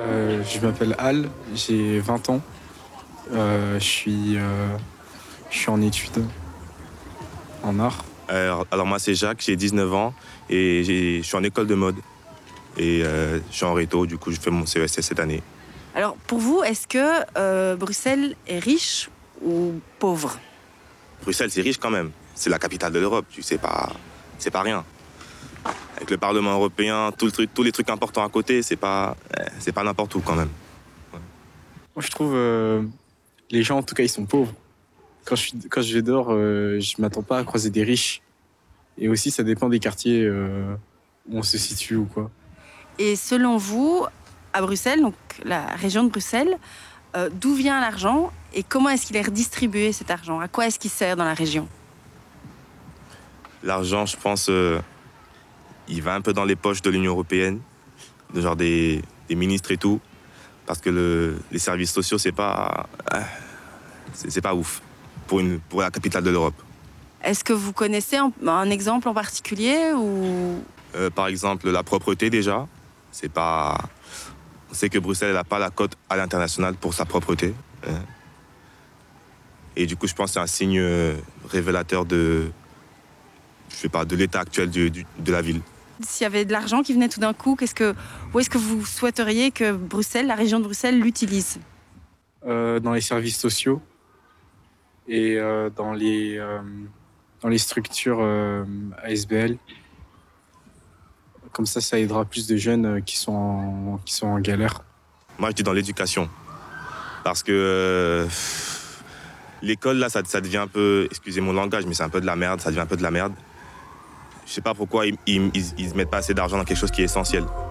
Je m'appelle Al, j'ai 20 ans. Je suis en études en art. Alors moi c'est Jacques, j'ai 19 ans et je suis en école de mode. Et je suis en réto, du coup je fais mon CESS cette année. Alors, pour vous, est-ce que Bruxelles est riche ou pauvre? Bruxelles c'est riche quand même, c'est la capitale de l'Europe, c'est pas rien. Avec le Parlement européen, tous les trucs importants à côté, c'est pas n'importe où quand même. Moi, je trouve les gens, en tout cas, ils sont pauvres. Quand je vais dehors, je m'attends pas à croiser des riches. Et aussi, ça dépend des quartiers où on se situe ou quoi. Et selon vous, à Bruxelles, donc la région de Bruxelles, d'où vient l'argent et comment est-ce qu'il est redistribué cet argent? À quoi est-ce qu'il sert dans la région? L'argent, je pense, il va un peu dans les poches de l'Union européenne, genre des ministres et tout, parce que les services sociaux, c'est pas ouf pour la capitale de l'Europe. Est-ce que vous connaissez un exemple en particulier ou... Par exemple, la propreté déjà, on sait que Bruxelles n'a pas la cote à l'international pour sa propreté. Et du coup, je pense que c'est un signe révélateur de l'état actuel de la ville. S'il y avait de l'argent qui venait tout d'un coup, où est-ce que vous souhaiteriez que Bruxelles, la région de Bruxelles, l'utilise? Dans les services sociaux et dans les structures ASBL. Comme ça aidera plus de jeunes qui sont en galère. Moi, je dis dans l'éducation. Parce que l'école, là, ça devient un peu, excusez mon langage, mais c'est un peu de la merde, ça devient un peu de la merde. Je sais pas pourquoi ils mettent pas assez d'argent dans quelque chose qui est essentiel.